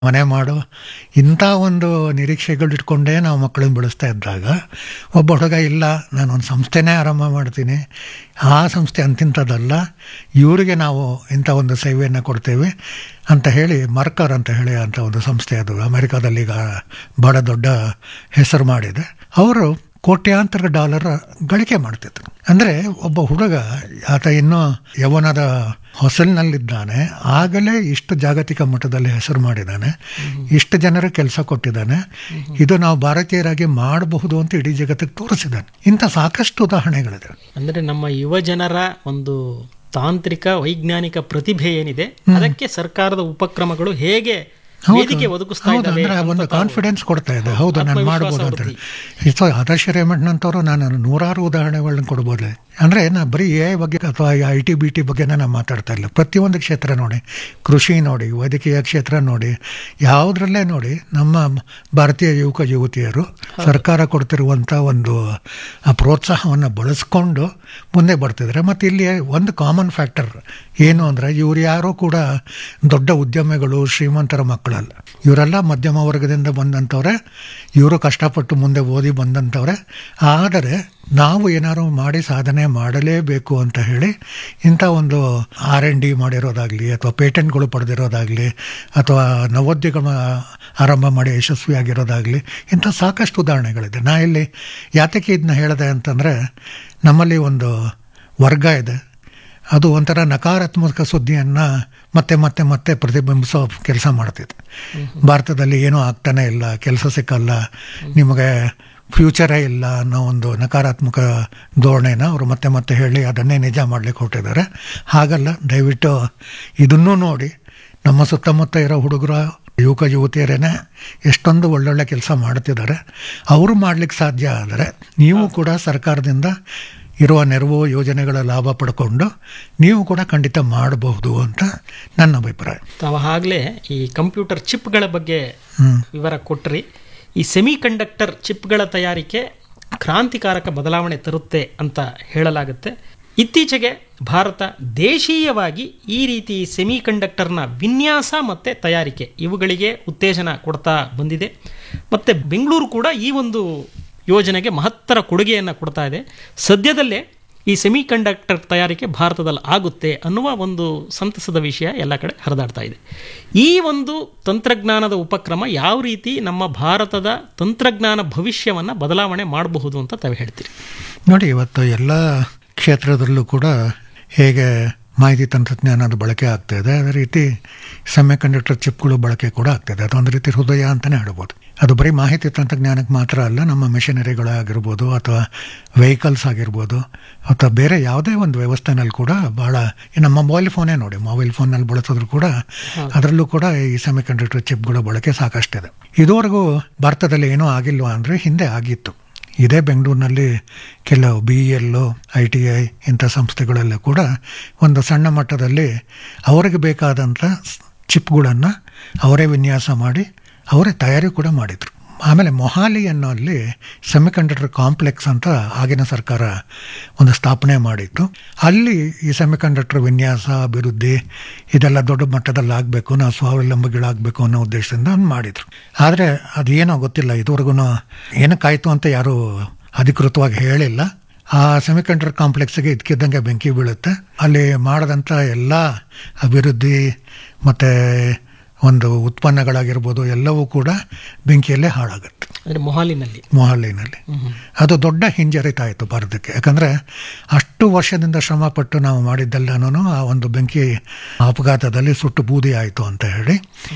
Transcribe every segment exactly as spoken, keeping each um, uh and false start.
ಮನೆ ಮಾಡು ಇಂಥ ಒಂದು ನಿರೀಕ್ಷೆಗಳು ಇಟ್ಕೊಂಡೇ ನಾವು ಮಕ್ಕಳನ್ನ ಬೆಳೆಸ್ತಾ ಇದ್ದಾಗ ಒಬ್ಬ ಹುಡುಗ ಇಲ್ಲ ನಾನೊಂದು ಸಂಸ್ಥೆನೇ ಆರಂಭ ಮಾಡ್ತೀನಿ, ಆ ಸಂಸ್ಥೆ ಅಂತಿಂಥದ್ದಲ್ಲ, ಇವರಿಗೆ ನಾವು ಇಂಥ ಒಂದು ಸೇವೆಯನ್ನು ಕೊಡ್ತೇವೆ ಅಂತ ಹೇಳಿ ಮರ್ಕರ್ ಅಂತ ಹೇಳಿ ಅಂಥ ಒಂದು ಸಂಸ್ಥೆ, ಅದು ಅಮೆರಿಕಾದಲ್ಲಿ ಈಗ ಭಾಳ ದೊಡ್ಡ ಹೆಸರು ಮಾಡಿದೆ. ಅವರು ಕೋಟ್ಯಾಂತರ ಡಾಲರ್ ಗಳಿಕೆ ಮಾಡ್ತಿದ್ರು. ಅಂದರೆ ಒಬ್ಬ ಹುಡುಗ ಆತ ಇನ್ನೂ ಯೌವನದ ಹೊಸಲಿನಲ್ಲಿದ್ದಾನೆ, ಆಗಲೇ ಇಷ್ಟು ಜಾಗತಿಕ ಮಟ್ಟದಲ್ಲಿ ಹೆಸರು ಮಾಡಿದ್ದಾನೆ, ಇಷ್ಟು ಜನರ ಕೆಲಸ ಕೊಟ್ಟಿದ್ದಾನೆ, ಇದು ನಾವು ಭಾರತೀಯರಾಗಿ ಮಾಡಬಹುದು ಅಂತ ಇಡೀ ಜಗತ್ತಿಗೆ ತೋರಿಸಿದ್ದಾನೆ. ಇಂಥ ಸಾಕಷ್ಟು ಉದಾಹರಣೆಗಳಿದೆ. ಅಂದರೆ ನಮ್ಮ ಯುವ ಜನರ ಒಂದು ತಾಂತ್ರಿಕ ವೈಜ್ಞಾನಿಕ ಪ್ರತಿಭೆ ಏನಿದೆ ಅದಕ್ಕೆ ಸರ್ಕಾರದ ಉಪಕ್ರಮಗಳು ಹೇಗೆ ವೇದಿಕೆ ಒದಗಿಸ್ತಾ ಇದ್ದಾವೆ, ಒಂದು ಕಾನ್ಫಿಡೆನ್ಸ್ ಕೊಡ್ತಾ ಇದೆ. ಹೌದು, ನಾನು ಮಾಡ್ಬೋದು ಅಂತ ಹೇಳಿ. ಇಷ್ಟು ಆದರ್ಶ ರೇಮಂಡ್ನಂತವರು ನಾನು ನೂರಾರು ಉದಾಹರಣೆಗಳನ್ನ ಕೊಡ್ಬೋದು. ಅಂದರೆ ನಾ ಬರೀ ಎ ಐ ಬಗ್ಗೆ ಅಥವಾ ಐ ಟಿ ಬಿ ಟಿ ಬಗ್ಗೆ ನಾನು ಮಾತಾಡ್ತಾ ಇಲ್ಲ. ಪ್ರತಿಯೊಂದು ಕ್ಷೇತ್ರ ನೋಡಿ, ಕೃಷಿ ನೋಡಿ, ವೈದ್ಯಕೀಯ ಕ್ಷೇತ್ರ ನೋಡಿ, ಯಾವುದ್ರಲ್ಲೇ ನೋಡಿ ನಮ್ಮ ಭಾರತೀಯ ಯುವಕ ಯುವತಿಯರು ಸರ್ಕಾರ ಕೊಡ್ತಿರುವಂಥ ಒಂದು ಪ್ರೋತ್ಸಾಹವನ್ನು ಬಳಸ್ಕೊಂಡು ಮುಂದೆ ಬರ್ತಿದ್ದಾರೆ. ಮತ್ತು ಇಲ್ಲಿ ಒಂದು ಕಾಮನ್ ಫ್ಯಾಕ್ಟರ್ ಏನು ಅಂದರೆ, ಇವ್ರು ಯಾರೂ ಕೂಡ ದೊಡ್ಡ ಉದ್ಯಮಿಗಳು, ಶ್ರೀಮಂತರ ಮಕ್ಕಳಲ್ಲ. ಇವರೆಲ್ಲ ಮಧ್ಯಮ ವರ್ಗದಿಂದ ಬಂದಂಥವ್ರೆ, ಇವರು ಕಷ್ಟಪಟ್ಟು ಮುಂದೆ ಓದಿ ಬಂದಂಥವ್ರೆ. ಆದರೆ ನಾವು ಏನಾದ್ರು ಮಾಡಿ ಸಾಧನೆ ಮಾಡಲೇಬೇಕು ಅಂತ ಹೇಳಿ ಇಂಥ ಒಂದು ಆರ್ ಎನ್ ಡಿ ಮಾಡಿರೋದಾಗಲಿ ಅಥವಾ ಪೇಟೆಂಟ್ಗಳು ಪಡೆದಿರೋದಾಗಲಿ ಅಥವಾ ನವೋದ್ಯಮ ಆರಂಭ ಮಾಡಿ ಯಶಸ್ವಿಯಾಗಿರೋದಾಗಲಿ, ಇಂಥ ಸಾಕಷ್ಟು ಉದಾಹರಣೆಗಳಿದೆ. ನಾ ಇಲ್ಲಿ ಯಾತಕ್ಕೆ ಇದನ್ನ ಹೇಳಿದೆ ಅಂತಂದರೆ, ನಮ್ಮಲ್ಲಿ ಒಂದು ವರ್ಗ ಇದೆ, ಅದು ಒಂಥರ ನಕಾರಾತ್ಮಕ ಸುದ್ದಿಯನ್ನು ಮತ್ತೆ ಮತ್ತೆ ಮತ್ತೆ ಪ್ರತಿಬಿಂಬಿಸೋ ಕೆಲಸ ಮಾಡ್ತಿದೆ. ಭಾರತದಲ್ಲಿ ಏನೂ ಆಗ್ತಾನೆ ಇಲ್ಲ, ಕೆಲಸ ಸಿಕ್ಕಲ್ಲ, ನಿಮಗೆ ಫ್ಯೂಚರೇ ಇಲ್ಲ ಅನ್ನೋ ಒಂದು ನಕಾರಾತ್ಮಕ ಧೋರಣೆನ ಅವರು ಮತ್ತೆ ಮತ್ತೆ ಹೇಳಿ ಅದನ್ನೇ ನಿಜ ಮಾಡಲಿಕ್ಕೆ ಹೊರಟಿದ್ದಾರೆ. ಹಾಗಲ್ಲ, ದಯವಿಟ್ಟು ಇದನ್ನೂ ನೋಡಿ. ನಮ್ಮ ಸುತ್ತಮುತ್ತ ಇರೋ ಹುಡುಗರ ಯುವಕ ಯುವತಿಯರೇನೆ ಎಷ್ಟೊಂದು ಒಳ್ಳೊಳ್ಳೆ ಕೆಲಸ ಮಾಡ್ತಿದ್ದಾರೆ. ಅವರು ಮಾಡಲಿಕ್ಕೆ ಸಾಧ್ಯ ಆದರೆ ನೀವು ಕೂಡ ಸರ್ಕಾರದಿಂದ ಇರುವ ನೆರವು ಯೋಜನೆಗಳ ಲಾಭ ಪಡ್ಕೊಂಡು ನೀವು ಕೂಡ ಖಂಡಿತ ಮಾಡಬಹುದು ಅಂತ ನನ್ನ ಅಭಿಪ್ರಾಯ. ತಾವು ಆಗಲೇ ಈ ಕಂಪ್ಯೂಟರ್ ಚಿಪ್ಗಳ ಬಗ್ಗೆ ವಿವರ ಕೊಟ್ಟರಿ. ಈ ಸೆಮಿ ಕಂಡಕ್ಟರ್ ಚಿಪ್ಗಳ ತಯಾರಿಕೆ ಕ್ರಾಂತಿಕಾರಕ ಬದಲಾವಣೆ ತರುತ್ತೆ ಅಂತ ಹೇಳಲಾಗುತ್ತೆ. ಇತ್ತೀಚೆಗೆ ಭಾರತ ದೇಶೀಯವಾಗಿ ಈ ರೀತಿ ಸೆಮಿ ಕಂಡಕ್ಟರ್ನ ವಿನ್ಯಾಸ ಮತ್ತು ತಯಾರಿಕೆ ಇವುಗಳಿಗೆ ಉತ್ತೇಜನ ಕೊಡ್ತಾ ಬಂದಿದೆ. ಮತ್ತು ಬೆಂಗಳೂರು ಕೂಡ ಈ ಒಂದು ಯೋಜನೆಗೆ ಮಹತ್ತರ ಕೊಡುಗೆಯನ್ನು ಕೊಡ್ತಾ ಇದೆ. ಸದ್ಯದಲ್ಲೇ ಈ ಸೆಮಿ ಕಂಡಕ್ಟರ್ ತಯಾರಿಕೆ ಭಾರತದಲ್ಲಿ ಆಗುತ್ತೆ ಅನ್ನುವ ಒಂದು ಸಂತಸದ ವಿಷಯ ಎಲ್ಲ ಕಡೆ ಹರಿದಾಡ್ತಾ ಇದೆ. ಈ ಒಂದು ತಂತ್ರಜ್ಞಾನದ ಉಪಕ್ರಮ ಯಾವ ರೀತಿ ನಮ್ಮ ಭಾರತದ ತಂತ್ರಜ್ಞಾನ ಭವಿಷ್ಯವನ್ನು ಬದಲಾವಣೆ ಮಾಡಬಹುದು ಅಂತ ತಾವು ಹೇಳ್ತೀರಿ? ನೋಡಿ, ಇವತ್ತು ಎಲ್ಲ ಕ್ಷೇತ್ರದಲ್ಲೂ ಕೂಡ ಹೇಗೆ ಮಾಹಿತಿ ತಂತ್ರಜ್ಞಾನದ ಬಳಕೆ ಆಗ್ತಾ ಇದೆ, ಅದೇ ರೀತಿ ಸೆಮಿ ಕಂಡಕ್ಟರ್ ಚಿಪ್ಗಳು ಬಳಕೆ ಕೂಡ ಆಗ್ತಾಯಿದೆ. ಅದೊಂದು ರೀತಿ ಹೃದಯ ಅಂತಲೇ ಹೇಳ್ಬೋದು. ಅದು ಬರೀ ಮಾಹಿತಿ ತಂತ್ರಜ್ಞಾನಕ್ಕೆ ಮಾತ್ರ ಅಲ್ಲ, ನಮ್ಮ ಮೆಷಿನರಿಗಳಾಗಿರ್ಬೋದು ಅಥವಾ ವೆಹಿಕಲ್ಸ್ ಆಗಿರ್ಬೋದು ಅಥವಾ ಬೇರೆ ಯಾವುದೇ ಒಂದು ವ್ಯವಸ್ಥೆನಲ್ಲಿ ಕೂಡ ಭಾಳ, ನಮ್ಮ ಮೊಬೈಲ್ ಫೋನೇ ನೋಡಿ, ಮೊಬೈಲ್ ಫೋನಲ್ಲಿ ಬಳಸೋದ್ರು ಕೂಡ ಅದರಲ್ಲೂ ಕೂಡ ಈ ಸೆಮಿ ಕಂಡಕ್ಟರ್ ಚಿಪ್ಗಳ ಬಳಕೆ ಸಾಕಷ್ಟಿದೆ. ಇದುವರೆಗೂ ಭಾರತದಲ್ಲಿ ಏನೂ ಆಗಿಲ್ವಾ ಅಂದರೆ, ಹಿಂದೆ ಆಗಿತ್ತು. ಇದೇ ಬೆಂಗಳೂರಿನಲ್ಲಿ ಕೆಲವು ಬಿ ಇ ಎಲ್ಲು ಐ ಟಿ ಐ ಇಂಥ ಸಂಸ್ಥೆಗಳಲ್ಲೂ ಕೂಡ ಒಂದು ಸಣ್ಣ ಮಟ್ಟದಲ್ಲಿ ಅವರಿಗೆ ಬೇಕಾದಂಥ ಚಿಪ್ಗಳನ್ನು ಅವರೇ ವಿನ್ಯಾಸ ಮಾಡಿ ಅವರೇ ತಯಾರಿ ಕೂಡ ಮಾಡಿದರು. ಆಮೇಲೆ ಮೊಹಾಲಿ ಅನ್ನೋಲ್ಲಿ ಸೆಮಿ ಕಂಡಕ್ಟರ್ ಕಾಂಪ್ಲೆಕ್ಸ್ ಅಂತ ಆಗಿನ ಸರ್ಕಾರ ಒಂದು ಸ್ಥಾಪನೆ ಮಾಡಿತ್ತು. ಅಲ್ಲಿ ಈ ಸೆಮಿ ಕಂಡಕ್ಟರ್ ವಿನ್ಯಾಸ ಅಭಿವೃದ್ಧಿ ಇದೆಲ್ಲ ದೊಡ್ಡ ಮಟ್ಟದಲ್ಲಿ ಆಗಬೇಕು, ನಾವು ಸ್ವಾವಲಂಬಿಗಳಾಗಬೇಕು ಅನ್ನೋ ಉದ್ದೇಶದಿಂದ ಒಂದು ಮಾಡಿದರು. ಆದರೆ ಅದೇನೋ ಗೊತ್ತಿಲ್ಲ, ಇದುವರೆಗೂ ಏನಕ್ಕಾಯಿತು ಅಂತ ಯಾರೂ ಅಧಿಕೃತವಾಗಿ ಹೇಳಿಲ್ಲ. ಆ ಸೆಮಿ ಕಂಡಕ್ಟರ್ ಕಾಂಪ್ಲೆಕ್ಸ್ಗೆ ಇದಕ್ಕಿದ್ದಂಗೆ ಬೆಂಕಿ ಬೀಳುತ್ತೆ. ಅಲ್ಲಿ ಮಾಡಿದಂಥ ಎಲ್ಲ ಅಭಿವೃದ್ಧಿ ಮತ್ತು ಒಂದು ಉತ್ಪನ್ನಗಳಾಗಿರ್ಬೋದು ಎಲ್ಲವೂ ಕೂಡ ಬೆಂಕಿಯಲ್ಲೇ ಹಾಳಾಗುತ್ತೆ. ಮೊಹಾಲಿನಲ್ಲಿ ಮೊಹಾಲಿನಲ್ಲಿ ಅದು ದೊಡ್ಡ ಹಿಂಜರಿತಾಯಿತು ಭಾರತಕ್ಕೆ. ಯಾಕಂದರೆ ಅಷ್ಟು ವರ್ಷದಿಂದ ಶ್ರಮಪಟ್ಟು ನಾವು ಮಾಡಿದ್ದೆಲ್ಲನೂ ಆ ಒಂದು ಬೆಂಕಿ ಅಪಘಾತದಲ್ಲಿ ಸುಟ್ಟು ಬೂದಿ ಆಯಿತು ಅಂತ ಹೇಳಿ,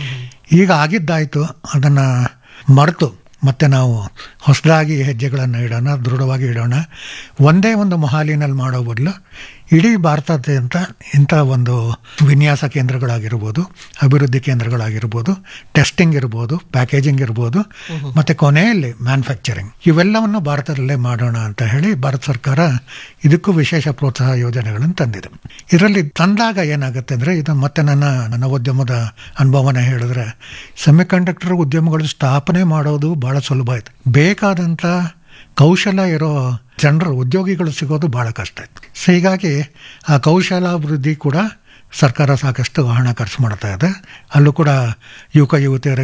ಈಗ ಆಗಿದ್ದಾಯಿತು, ಅದನ್ನು ಮರೆತು ಮತ್ತು ನಾವು ಹೊಸದಾಗಿ ಹೆಜ್ಜೆಗಳನ್ನು ಇಡೋಣ, ದೃಢವಾಗಿ ಇಡೋಣ. ಒಂದೇ ಒಂದು ಮೊಹಾಲಿನಲ್ಲಿ ಮಾಡೋ ಬದಲು ಇಡೀ ಭಾರತಾದ್ಯಂತ ಇಂಥ ಒಂದು ವಿನ್ಯಾಸ ಕೇಂದ್ರಗಳಾಗಿರ್ಬೋದು, ಅಭಿವೃದ್ಧಿ ಕೇಂದ್ರಗಳಾಗಿರ್ಬೋದು, ಟೆಸ್ಟಿಂಗ್ ಇರ್ಬೋದು, ಪ್ಯಾಕೇಜಿಂಗ್ ಇರ್ಬೋದು, ಮತ್ತು ಕೊನೆಯಲ್ಲಿ ಮ್ಯಾನುಫ್ಯಾಕ್ಚರಿಂಗ್, ಇವೆಲ್ಲವನ್ನು ಭಾರತದಲ್ಲೇ ಮಾಡೋಣ ಅಂತ ಹೇಳಿ ಭಾರತ ಸರ್ಕಾರ ಇದಕ್ಕೂ ವಿಶೇಷ ಪ್ರೋತ್ಸಾಹ ಯೋಜನೆಗಳನ್ನು ತಂದಿದೆ. ಇದರಲ್ಲಿ ತಂದಾಗ ಏನಾಗುತ್ತೆ ಅಂದರೆ, ಇದು ಮತ್ತೆ ನನ್ನ ನವೋದ್ಯಮದ ಅನುಭವನ ಹೇಳಿದ್ರೆ, ಸೆಮಿ ಕಂಡಕ್ಟರ್ ಉದ್ಯಮಗಳು ಸ್ಥಾಪನೆ ಮಾಡೋದು ಭಾಳ ಸುಲಭ ಆಯಿತು. ಬೇಕಾದಂಥ ಕೌಶಲ ಇರೋ ಜನರು, ಉದ್ಯೋಗಿಗಳು ಸಿಗೋದು ಭಾಳ ಕಷ್ಟ ಇತ್ತು. ಸೊ ಹೀಗಾಗಿ ಆ ಕೌಶಲಾಭಿವೃದ್ಧಿ ಕೂಡ ಸರ್ಕಾರ ಸಾಕಷ್ಟು ಹಣ ಖರ್ಚು ಮಾಡ್ತಾ ಇದೆ. ಅಲ್ಲೂ ಕೂಡ ಯುವಕ ಯುವತಿಯರ